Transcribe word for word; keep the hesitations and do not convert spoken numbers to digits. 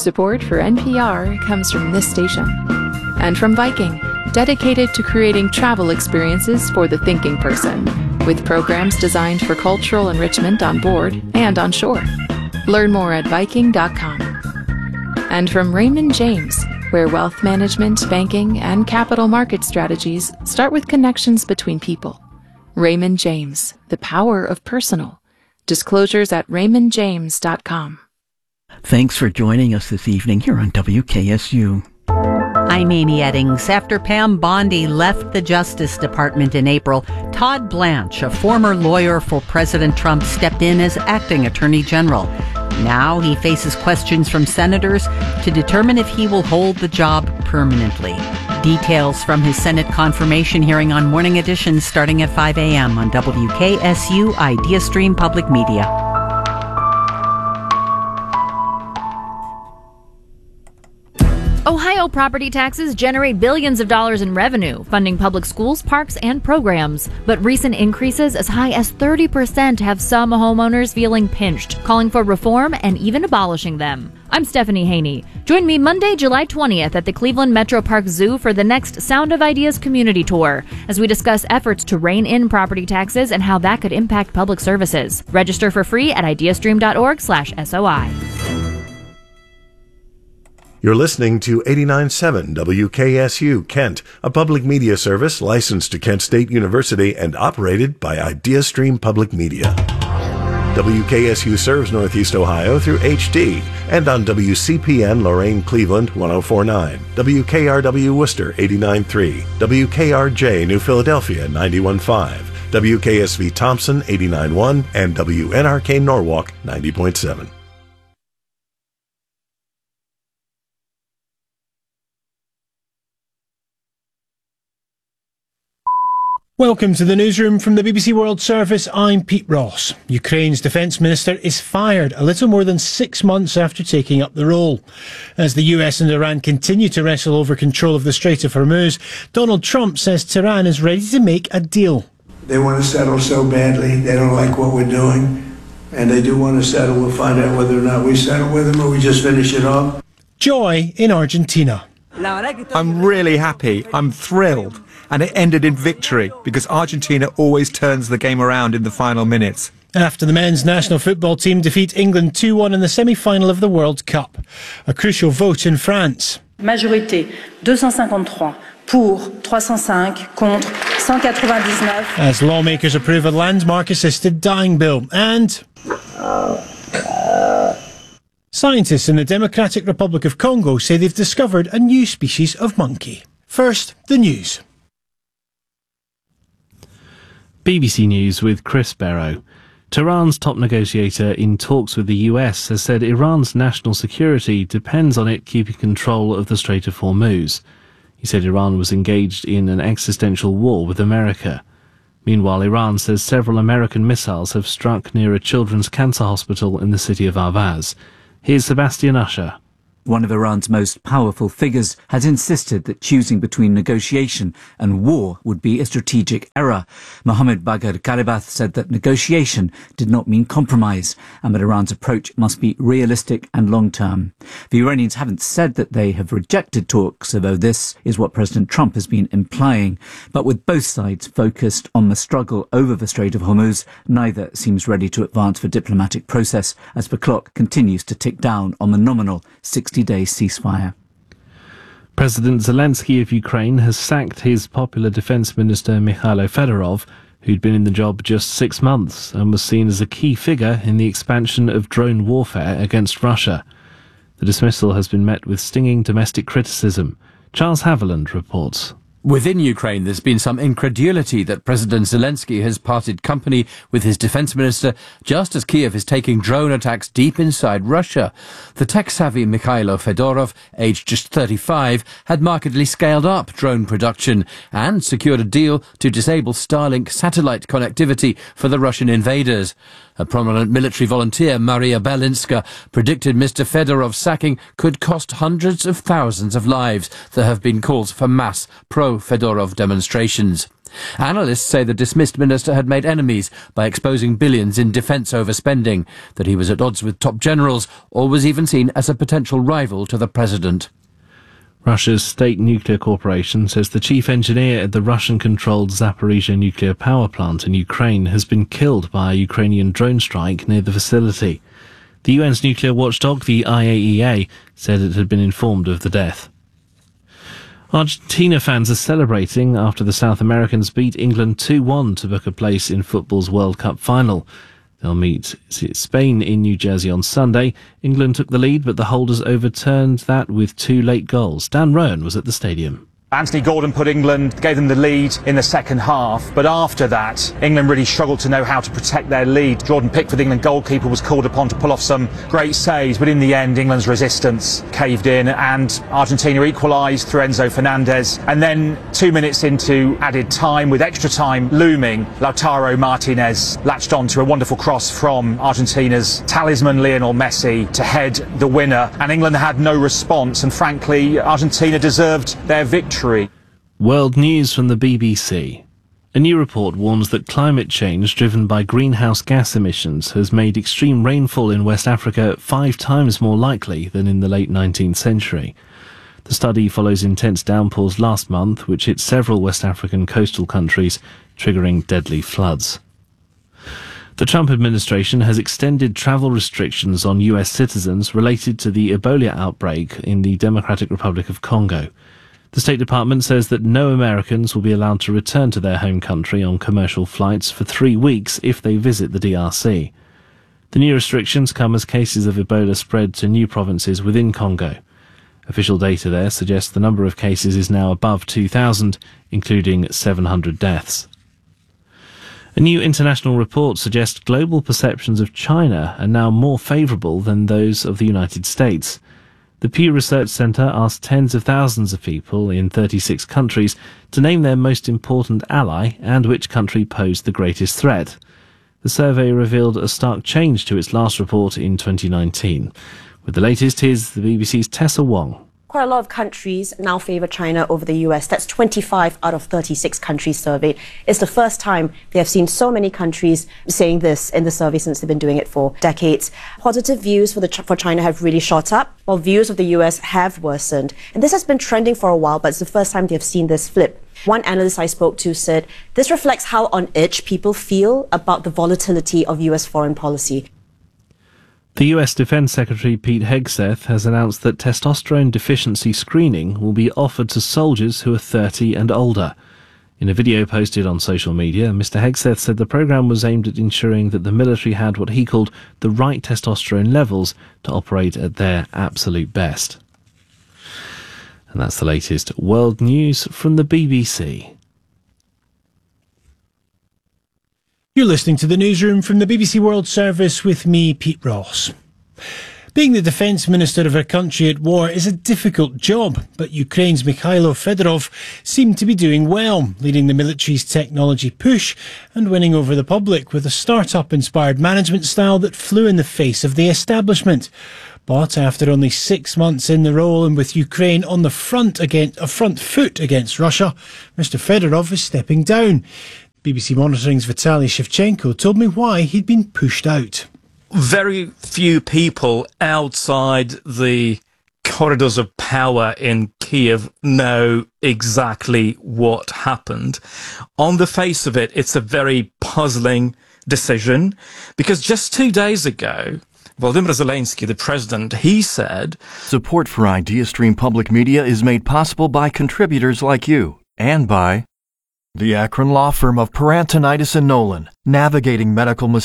Support for N P R comes from this station. And from Viking, dedicated to creating travel experiences for the thinking person, with programs designed for cultural enrichment on board and on shore. Learn more at Viking dot com. And from Raymond James, where wealth management, banking, and capital market strategies start with connections between people. Raymond James, the power of personal. Disclosures at Raymond James dot com. Thanks for joining us this evening here on W K S U. I'm Amy Eddings. After Pam Bondi left the Justice Department in April, Todd Blanche, a former lawyer for President Trump, stepped in as acting Attorney General. Now he faces questions from senators to determine if he will hold the job permanently. Details from his Senate confirmation hearing on Morning Edition starting at five a.m. on W K S U IdeaStream Public Media. Ohio property taxes generate billions of dollars in revenue, funding public schools, parks, and programs. But recent increases as high as thirty percent have some homeowners feeling pinched, calling for reform and even abolishing them. I'm Stephanie Haney. Join me Monday, July twentieth at the Cleveland Metro Park Zoo for the next Sound of Ideas community tour, as we discuss efforts to rein in property taxes and how that could impact public services. Register for free at ideastream dot org slash S O I. You're listening to eighty-nine point seven W K S U Kent, a public media service licensed to Kent State University and operated by IdeaStream Public Media. W K S U serves Northeast Ohio through H D and on W C P N Lorain Cleveland one oh four point nine, W K R W Worcester eighty-nine point three, W K R J New Philadelphia ninety-one point five, W K S V Thompson eighty-nine point one, and W N R K Norwalk ninety point seven. Welcome to the newsroom from the B B C World Service. I'm Pete Ross. Ukraine's defence minister is fired a little more than six months after taking up the role. As the U S and Iran continue to wrestle over control of the Strait of Hormuz, Donald Trump says Tehran is ready to make a deal. They want to settle so badly. They don't like what we're doing. And they do want to settle. We'll find out whether or not we settle with them or we just finish it off. Joy in Argentina. I'm really happy. I'm thrilled. And it ended in victory because Argentina always turns the game around in the final minutes. After the men's national football team defeat England two one in the semi-final of the World Cup. A crucial vote in France. Majorité deux cent cinquante-trois pour trois cent cinq contre cent quatre-vingt-dix-neuf. As lawmakers approve a landmark-assisted dying bill. And scientists in the Democratic Republic of Congo say they've discovered a new species of monkey. First, the news. B B C News with Chris Barrow. Tehran's top negotiator in talks with the U S has said Iran's national security depends on it keeping control of the Strait of Hormuz. He said Iran was engaged in an existential war with America. Meanwhile, Iran says several American missiles have struck near a children's cancer hospital in the city of Ahvaz. Here's Sebastian Usher. One of Iran's most powerful figures has insisted that choosing between negotiation and war would be a strategic error. Mohammad Bagher Ghalibaf said that negotiation did not mean compromise and that Iran's approach must be realistic and long-term. The Iranians haven't said that they have rejected talks, although this is what President Trump has been implying. But with both sides focused on the struggle over the Strait of Hormuz, neither seems ready to advance the diplomatic process as the clock continues to tick down on the nominal sixty-day ceasefire. President Zelensky of Ukraine has sacked his popular defence minister Mikhailo Fedorov, who'd been in the job just six months and was seen as a key figure in the expansion of drone warfare against Russia. The dismissal has been met with stinging domestic criticism. Charles Haviland reports. Within Ukraine, there's been some incredulity that President Zelensky has parted company with his defense minister just as Kiev is taking drone attacks deep inside Russia. The tech-savvy Mikhailo Fedorov, aged just thirty-five, had markedly scaled up drone production and secured a deal to disable Starlink satellite connectivity for the Russian invaders. A prominent military volunteer, Maria Belinska, predicted Mister Fedorov's sacking could cost hundreds of thousands of lives. There have been calls for mass pro pro-Fedorov demonstrations. Analysts say the dismissed minister had made enemies by exposing billions in defence overspending, that he was at odds with top generals, or was even seen as a potential rival to the president. Russia's state nuclear corporation says the chief engineer at the Russian-controlled Zaporizhzhia nuclear power plant in Ukraine has been killed by a Ukrainian drone strike near the facility. The U N's nuclear watchdog, the I A E A, said it had been informed of the death. Argentina fans are celebrating after the South Americans beat England two one to book a place in football's World Cup final. They'll meet Spain in New Jersey on Sunday. England took the lead, but the holders overturned that with two late goals. Dan Rowan was at the stadium. Anthony Gordon put England, gave them the lead in the second half, but after that, England really struggled to know how to protect their lead. Jordan Pickford, the England goalkeeper, was called upon to pull off some great saves, but in the end, England's resistance caved in and Argentina equalised through Enzo Fernandez. And then, two minutes into added time, with extra time looming, Lautaro Martinez latched on to a wonderful cross from Argentina's talisman Lionel Messi to head the winner, and England had no response, and frankly, Argentina deserved their victory. World news from the B B C. A new report warns that climate change driven by greenhouse gas emissions has made extreme rainfall in West Africa five times more likely than in the late nineteenth century. The study follows intense downpours last month, which hit several West African coastal countries, triggering deadly floods. The Trump administration has extended travel restrictions on U S citizens related to the Ebola outbreak in the Democratic Republic of Congo. The State Department says that no Americans will be allowed to return to their home country on commercial flights for three weeks if they visit the D R C. The new restrictions come as cases of Ebola spread to new provinces within Congo. Official data there suggests the number of cases is now above two thousand, including seven hundred deaths. A new international report suggests global perceptions of China are now more favourable than those of the United States. The Pew Research Centre asked tens of thousands of people in thirty-six countries to name their most important ally and which country posed the greatest threat. The survey revealed a stark change to its last report in twenty nineteen. With the latest, here's the B B C's Tessa Wong. Quite a lot of countries now favour China over the U S. That's twenty-five out of thirty-six countries surveyed. It's the first time they have seen so many countries saying this in the survey since they've been doing it for decades. Positive views for, the, for China have really shot up, while views of the U S have worsened. And this has been trending for a while, but it's the first time they've seen this flip. One analyst I spoke to said, this reflects how on edge people feel about the volatility of U S foreign policy. The U S Defense Secretary Pete Hegseth has announced that testosterone deficiency screening will be offered to soldiers who are thirty and older. In a video posted on social media, Mister Hegseth said the program was aimed at ensuring that the military had what he called the right testosterone levels to operate at their absolute best. And that's the latest world news from the B B C. You're listening to the newsroom from the B B C World Service with me, Pete Ross. Being the defence minister of a country at war is a difficult job, but Ukraine's Mikhailo Fedorov seemed to be doing well, leading the military's technology push and winning over the public with a start-up-inspired management style that flew in the face of the establishment. But after only six months in the role and with Ukraine on the front against a front foot against Russia, Mister Fedorov is stepping down. B B C Monitoring's Vitaly Shevchenko told me why he'd been pushed out. Very few people outside the corridors of power in Kiev know exactly what happened. On the face of it, it's a very puzzling decision, because just two days ago, Volodymyr Zelensky, the president, he said, "Support for IdeaStream Public Media is made possible by contributors like you and by the Akron law firm of Perantonitis and Nolan, navigating medical mistakes